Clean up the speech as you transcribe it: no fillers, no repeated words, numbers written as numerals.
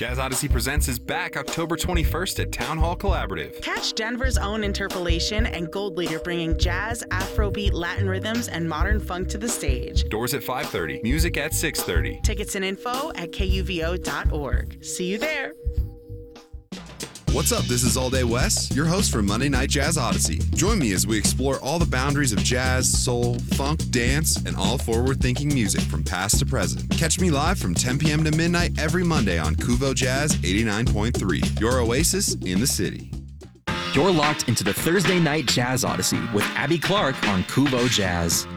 Jazz Odyssey Presents is back October 21st at Town Hall Collaborative. Catch Denver's own Interpolation and Gold Leader bringing jazz, Afrobeat, Latin rhythms, and modern funk to the stage. Doors at 5:30, music at 6:30. Tickets and info at kuvo.org. See you there. What's up? This is All Day Wes, your host for Monday Night Jazz Odyssey. Join me as we explore all the boundaries of jazz, soul, funk, dance, and all forward-thinking music from past to present. Catch me live from 10 p.m. to midnight every Monday on Kuvo Jazz 89.3, your oasis in the city. You're locked into the Thursday Night Jazz Odyssey with Abby Clark on Kuvo Jazz.